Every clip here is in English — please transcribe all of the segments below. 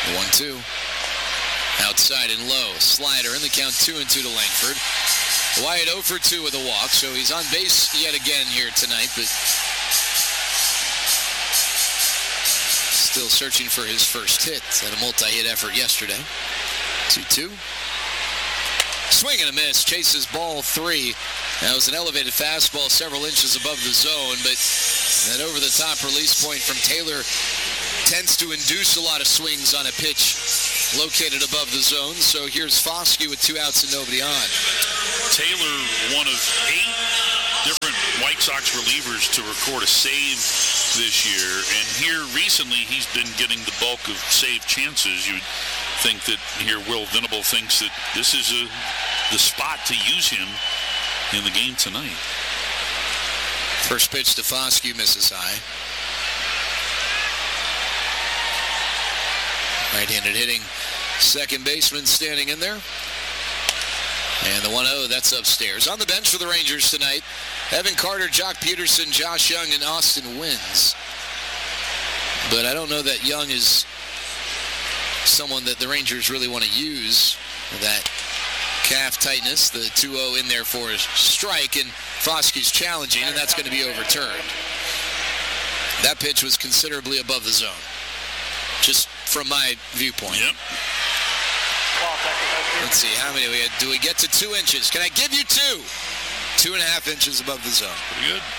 The 1-2. Outside and low. Slider in the count 2-2 to Langford. Wyatt 0 for 2 with a walk, so he's on base yet again here tonight, but still searching for his first hit. Had a multi-hit effort yesterday. 2-2. Swing and a miss. Chases ball 3. That was an elevated fastball several inches above the zone, but that over-the-top release point from Taylor tends to induce a lot of swings on a pitch located above the zone. So here's Foscue with 2 outs and nobody on. Taylor, one of 8 different White Sox relievers to record a save this year, and here recently he's been getting the bulk of save chances. You'd think that here Will Venable thinks that this is the spot to use him in the game tonight. First pitch to Foscue, misses high. Right-handed hitting second baseman standing in there. And the 1-0, that's upstairs. On the bench for the Rangers tonight, Evan Carter, Jock Peterson, Josh Young, and Austin Wynns. But I don't know that Young is someone that the Rangers really want to use. That calf tightness, the 2-0 in there for a strike, and Foscue's challenging, and that's going to be overturned. That pitch was considerably above the zone, just from my viewpoint. Yep. Let's see, how many we had? Do we get to 2 inches? Can I give you 2? 2.5 inches above the zone. Pretty good.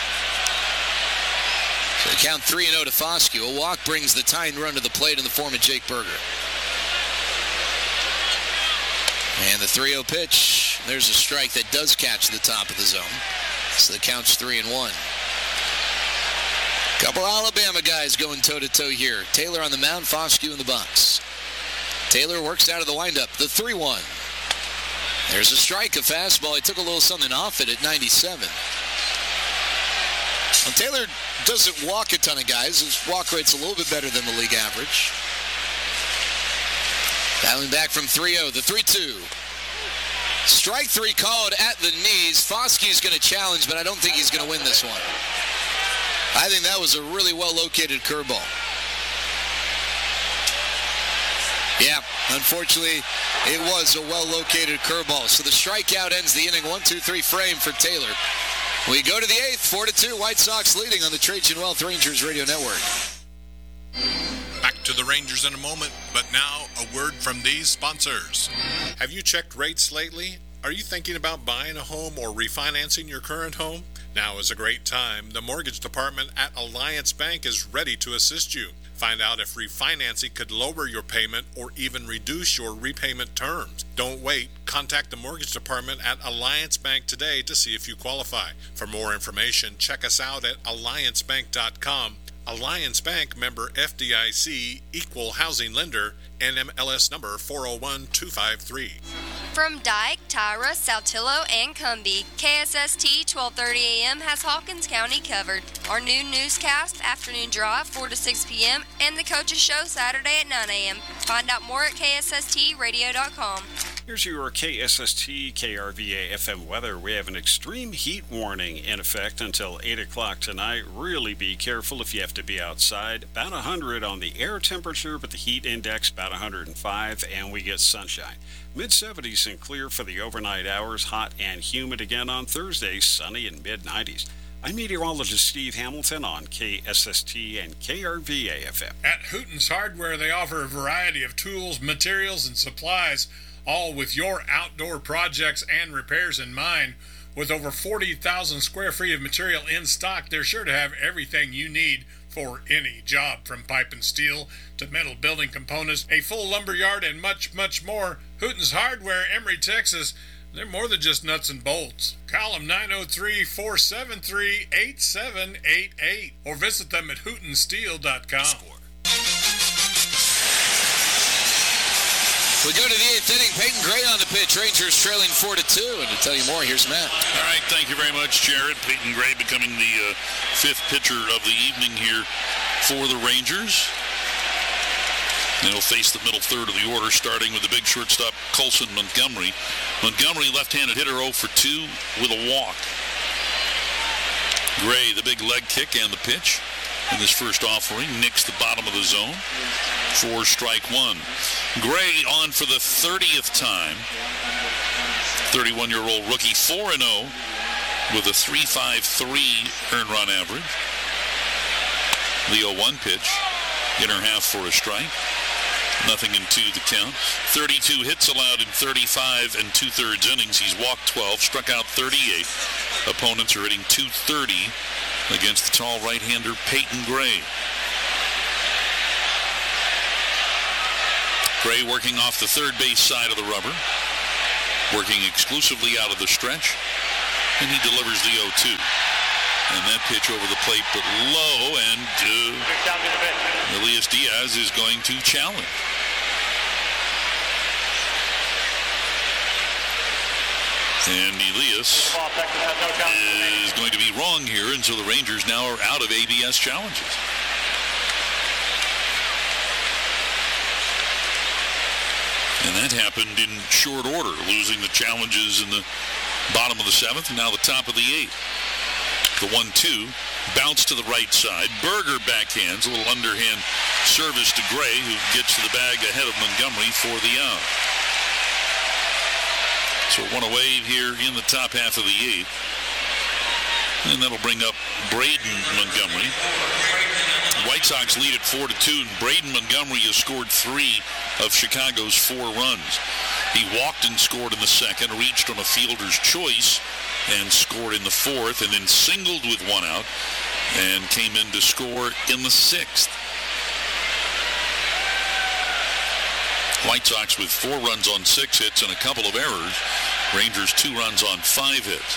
So they count 3-0 to Foscue. A walk brings the tying run to the plate in the form of Jake Berger. And the 3-0 pitch. There's a strike that does catch the top of the zone. So the count's 3-1. Couple Alabama guys going toe-to-toe here. Taylor on the mound, Foscue in the box. Taylor works out of the windup. The 3-1. There's a strike, a fastball. He took a little something off it at 97. Well, Taylor doesn't walk a ton of guys. His walk rate's a little bit better than the league average. Battling back from 3-0. The 3-2. Strike 3 called at the knees. Foscue's going to challenge, but I don't think he's going to win this one. I think that was a really well-located curveball. Yeah, unfortunately, it was a well-located curveball. So the strikeout ends the inning. 1-2-3 frame for Taylor. We go to the 8th, 4-2. White Sox leading on the Trajan Wealth Rangers Radio Network. Back to the Rangers in a moment, but now a word from these sponsors. Have you checked rates lately? Are you thinking about buying a home or refinancing your current home? Now is a great time. The mortgage department at Alliance Bank is ready to assist you. Find out if refinancing could lower your payment or even reduce your repayment terms. Don't wait. Contact the mortgage department at Alliance Bank today to see if you qualify. For more information, check us out at alliancebank.com. Alliance Bank, member FDIC, equal housing lender, NMLS number 401253. From Dyke, Tyra, Saltillo, and Cumbie, KSST 1230 AM has Hawkins County covered. Our new newscast, Afternoon Drive, 4 to 6 p.m., and the Coaches Show Saturday at 9 a.m. Find out more at KSSTradio.com. Here's your KSST KRVA FM weather. We have an extreme heat warning in effect until 8 o'clock tonight. Really be careful if you have to be outside. About 100 on the air temperature, but the heat index about 105, and we get sunshine. Mid-70s and clear for the overnight hours. Hot and humid again on Thursday, sunny and mid-90s. I'm meteorologist Steve Hamilton on KSST and KRVA FM. At Hooten's Hardware, they offer a variety of tools, materials, and supplies, all with your outdoor projects and repairs in mind. With over 40,000 square feet of material in stock, they're sure to have everything you need for any job, from pipe and steel to metal building components, a full lumber yard, and much, much more. Hooten's Hardware, Emory, Texas. They're more than just nuts and bolts. Call them 903-473-8788 or visit them at hootensteel.com. We go to the 8th inning. Peyton Gray on the pitch. Rangers trailing 4-2. And to tell you more, here's Matt. All right, thank you very much, Jared. Peyton Gray becoming the 5th pitcher of the evening here for the Rangers. And he'll face the middle third of the order, starting with the big shortstop, Colson Montgomery. Montgomery, left-handed hitter, 0 for 2 with a walk. Gray, the big leg kick and the pitch. in this first offering. Nicks the bottom of the zone for strike one. Gray on for the 30th time. 31-year-old rookie, 4-0 with a 3.53 earned run average. The 0-1 pitch, inner half for a strike. Nothing in two the count. 32 hits allowed in 35 and 2/3 innings. He's walked 12, struck out 38. Opponents are hitting .230 against the tall right-hander Peyton Gray. Gray working off the third base side of the rubber, working exclusively out of the stretch, and he delivers the 0-2. And that pitch over the plate, but low, and Elias Diaz is going to challenge. And Elias is going to be wrong here, and so the Rangers now are out of ABS challenges. And that happened in short order, losing the challenges in the bottom of the seventh and now the top of the eighth. The 1-2, bounce to the right side. Berger backhands, a little underhand service to Gray, who gets to the bag ahead of Montgomery for the out. So one away here in the top half of the eighth. And that'll bring up Braden Montgomery. White Sox lead at 4-2, and Braden Montgomery has scored 3 of Chicago's 4 runs. He walked and scored in the second, reached on a fielder's choice, and scored in the fourth, and then singled with 1 out, and came in to score in the sixth. White Sox with 4 runs on 6 hits and a couple of errors. Rangers 2 runs on 5 hits.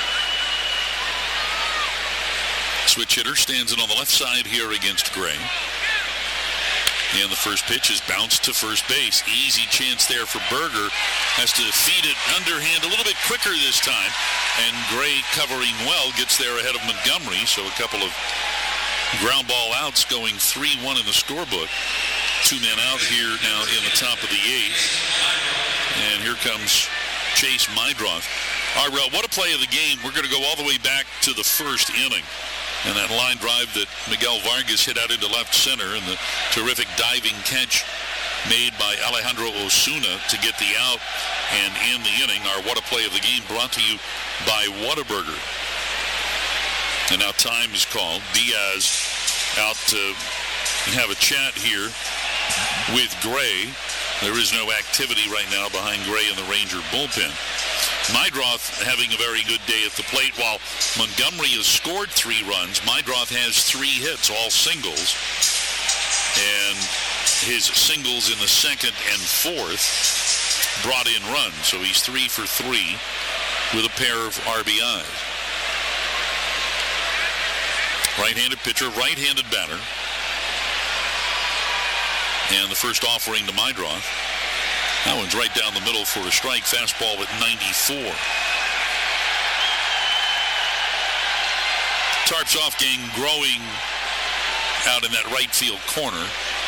Switch hitter stands in on the left side here against Gray. And the first pitch is bounced to first base. Easy chance there for Berger. Has to feed it underhand a little bit quicker this time. And Gray, covering well, gets there ahead of Montgomery. So a couple of ground ball outs, going 3-1 in the scorebook. 2 men out here now in the top of the eighth. And here comes Chase Meidroth. All right, what a play of the game. We're going to go all the way back to the first inning. And that line drive that Miguel Vargas hit out into left center, and the terrific diving catch made by Alejandro Osuna to get the out and end the inning. Our What a Play of the Game brought to you by Whataburger. And now time is called. Diaz out to have a chat here with Gray. There is no activity right now behind Gray in the Ranger bullpen. Meidroth having a very good day at the plate. While Montgomery has scored 3 runs, Meidroth has 3 hits, all singles. And his singles in the second and fourth brought in runs. So he's 3 for 3 with a pair of RBIs. Right-handed pitcher, right-handed batter. And the first offering to Meidroth. That one's right down the middle for a strike. Fastball at 94. Tarpsoff gang growing out in that right field corner.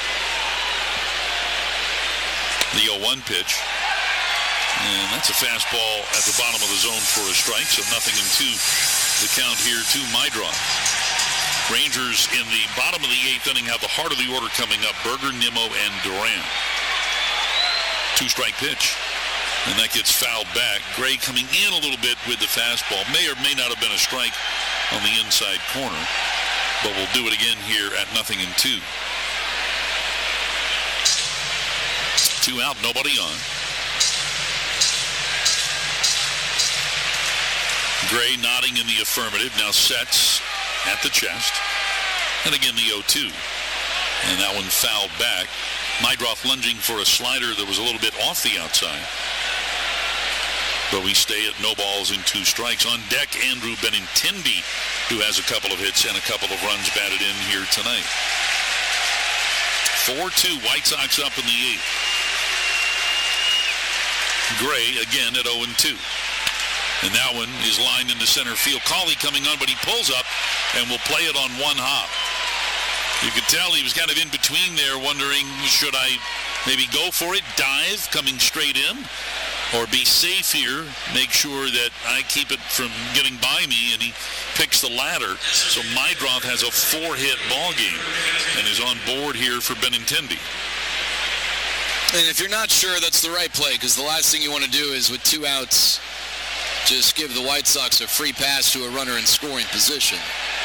The 0-1 pitch. And that's a fastball at the bottom of the zone for a strike. So nothing in 2 the count here to Meidroth. Rangers in the bottom of the eighth inning have the heart of the order coming up. Berger, Nimmo, and Duran. 2-strike pitch, and that gets fouled back. Gray coming in a little bit with the fastball. May or may not have been a strike on the inside corner, but we'll do it again here at 0-2. 2 out, nobody on. Gray nodding in the affirmative, now sets at the chest, and again the 0-2, and that one fouled back. Meidroth lunging for a slider that was a little bit off the outside. But we stay at no balls and 2 strikes. On deck, Andrew Benintendi, who has a couple of hits and a couple of runs batted in here tonight. 4-2, White Sox up in the eighth. Gray again at 0-2. And that one is lined into center field. Cauley coming on, but he pulls up and will play it on 1 hop. You could tell he was kind of in between there, wondering, should I maybe go for it, dive, coming straight in? or be safe here, make sure that I keep it from getting by me, and he picks the latter. So Meidroth has a 4-hit ball game and is on board here for Benintendi. And if you're not sure, that's the right play, because the last thing you want to do is, with 2 outs, just give the White Sox a free pass to a runner in scoring position.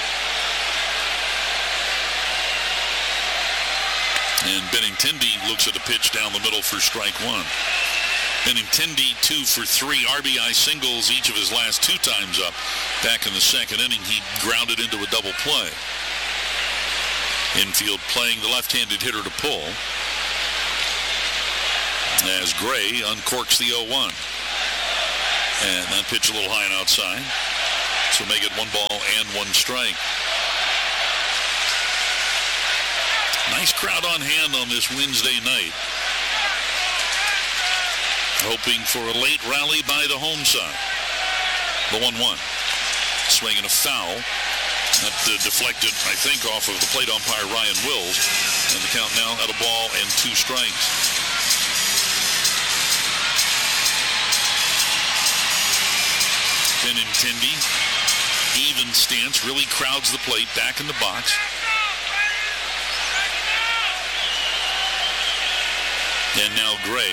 And Benintendi looks at the pitch down the middle for strike 1. Benintendi 2 for 3 RBI singles each of his last 2 times up. Back in the second inning, he grounded into a double play. Infield playing the left-handed hitter to pull, as Gray uncorks the 0-1. And that pitch a little high and outside. So make it 1 ball and 1 strike. Nice crowd on hand on this Wednesday night, hoping for a late rally by the home side. The 1-1. Swing and a foul. That deflected, I think, off of the plate umpire Ryan Wills. And the count now at a ball and 2 strikes. Benintendi, even stance, really crowds the plate, back in the box. And now Gray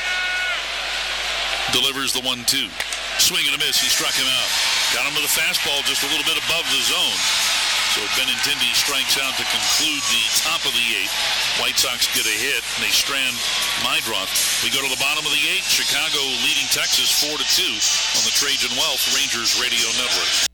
delivers the 1-2. Swing and a miss. He struck him out. Got him with a fastball just a little bit above the zone. So Benintendi strikes out to conclude the top of the 8th. White Sox get a hit, and they strand Meidroth. We go to the bottom of the 8th. Chicago leading Texas 4-2 on the Trajan Wealth Rangers Radio Network.